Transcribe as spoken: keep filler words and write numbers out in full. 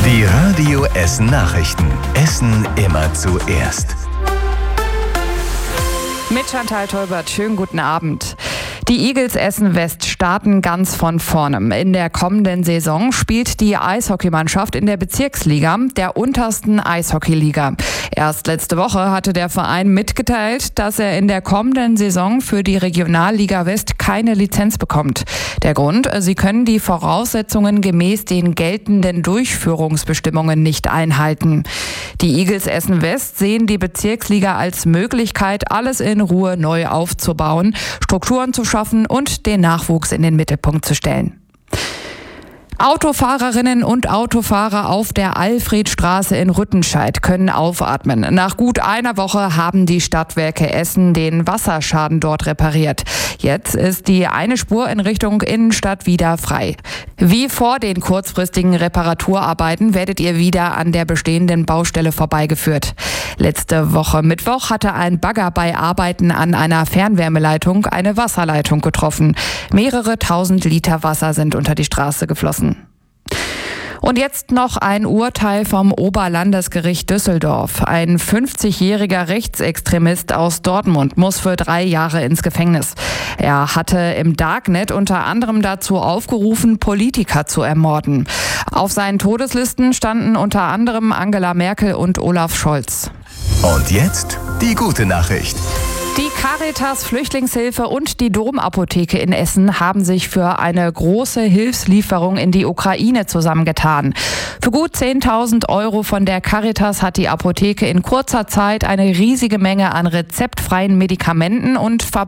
Die Radio Essen Nachrichten. Essen immer zuerst. Mit Chantal Tolbert, schönen guten Abend. Die Eagles Essen West starten ganz von vorne. In der kommenden Saison spielt die Eishockeymannschaft in der Bezirksliga, der untersten Eishockeyliga. Erst letzte Woche hatte der Verein mitgeteilt, dass er in der kommenden Saison für die Regionalliga West keine Lizenz bekommt. Der Grund: Sie können die Voraussetzungen gemäß den geltenden Durchführungsbestimmungen nicht einhalten. Die Eagles Essen West sehen die Bezirksliga als Möglichkeit, alles in Ruhe neu aufzubauen, Strukturen zu schaffen und den Nachwuchs in den Mittelpunkt zu stellen. Autofahrerinnen und Autofahrer auf der Alfredstraße in Rüttenscheid können aufatmen. Nach gut einer Woche haben die Stadtwerke Essen den Wasserschaden dort repariert. Jetzt ist die eine Spur in Richtung Innenstadt wieder frei. Wie vor den kurzfristigen Reparaturarbeiten werdet ihr wieder an der bestehenden Baustelle vorbeigeführt. Letzte Woche Mittwoch hatte ein Bagger bei Arbeiten an einer Fernwärmeleitung eine Wasserleitung getroffen. Mehrere tausend Liter Wasser sind unter die Straße geflossen. Und jetzt noch ein Urteil vom Oberlandesgericht Düsseldorf. Ein fünfzigjähriger Rechtsextremist aus Dortmund muss für drei Jahre ins Gefängnis. Er hatte im Darknet unter anderem dazu aufgerufen, Politiker zu ermorden. Auf seinen Todeslisten standen unter anderem Angela Merkel und Olaf Scholz. Und jetzt die gute Nachricht. Die Caritas Flüchtlingshilfe und die Domapotheke in Essen haben sich für eine große Hilfslieferung in die Ukraine zusammengetan. Für gut zehntausend Euro von der Caritas hat die Apotheke in kurzer Zeit eine riesige Menge an rezeptfreien Medikamenten und